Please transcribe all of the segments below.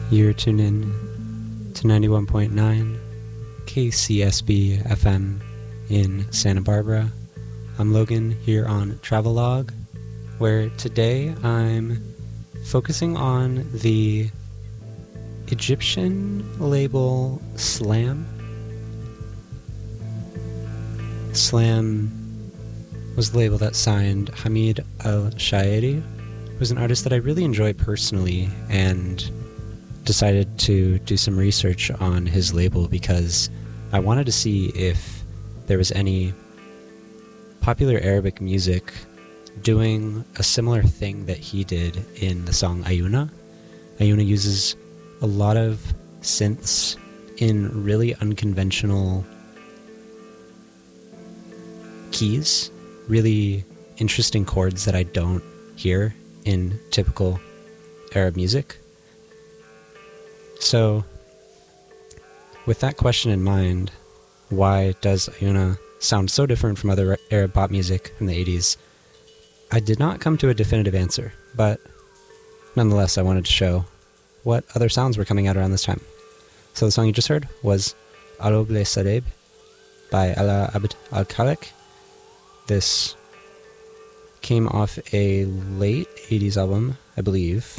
You're tuned in to 91.9 KCSB FM in Santa Barbara. I'm Logan here on Travelogue, where today I'm focusing on the Egyptian label Slam. Slam was the label that signed Hamid Al-Shaeri, who was an artist that I really enjoy personally, and decided to do some research on his label because I wanted to see if there was any popular Arabic music doing a similar thing that he did in the song Ayuna. Ayuna uses a lot of synths in really unconventional keys, really interesting chords that I don't hear in typical Arab music. So, with that question in mind, why does Ayuna sound so different from other Arab pop music in the 80s? I did not come to a definitive answer, but nonetheless I wanted to show what other sounds were coming out around this time. So the song you just heard was Aroble Sareb by Ala Abd Al-Khalek. This came off a late 80s album, I believe,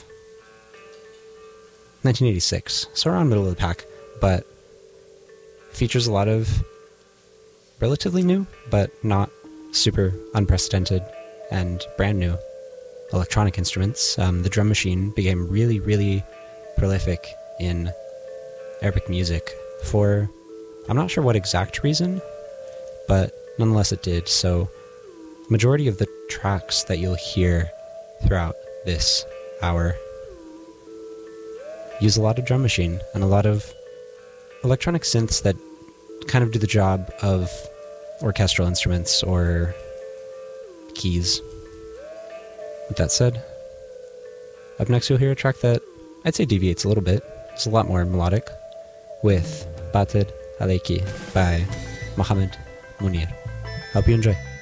1986, so around middle of the pack, but features a lot of relatively new, but not super unprecedented and brand new electronic instruments. The drum machine became really, really prolific in Arabic music for, I'm not sure what exact reason, but nonetheless it did. So majority of the tracks that you'll hear throughout this hour use a lot of drum machine and a lot of electronic synths that kind of do the job of orchestral instruments or keys. With that said, up next you'll hear a track that I'd say deviates a little bit. It's a lot more melodic, with Bated Aleiki by Mohamed Munir. Hope you enjoy.